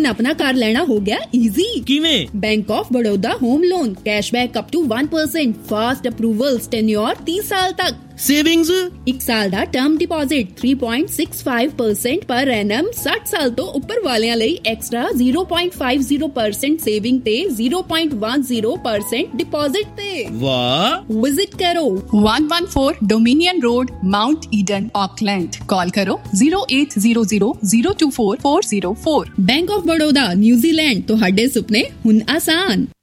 अपना कार लेना हो गया इजी। किवें? Bank of Baroda home loan, cashback up to 1%, fast approvals, tenure 30 साल तक, सेविंग्स 1 साल ਦਾ ਟਰਮ ਡਿਪੋਜ਼ਿਟ 3.65% ਪਰ ਐਨਮ, 60 ਸਾਲ ਤੋਂ ਉੱਪਰ ਵਾਲਿਆਂ ਲਈ ਐਕਸਟਰਾ 0.50% ਸੇਵਿੰਗ ਤੇ 0.10% ਡਿਪੋਜ਼ਿਟ ਤੇ। ਵਾਹ, ਵਿਜ਼ਿਟ ਕਰੋ 114 dominion road, Mount Eden, Auckland. ਕਾਲ ਕਰੋ 0800024404। Bank of Baroda, New Zealand. ਤੁਹਾਡੇ ਸੁਪਨੇ ਹੁਣ ਆਸਾਨ।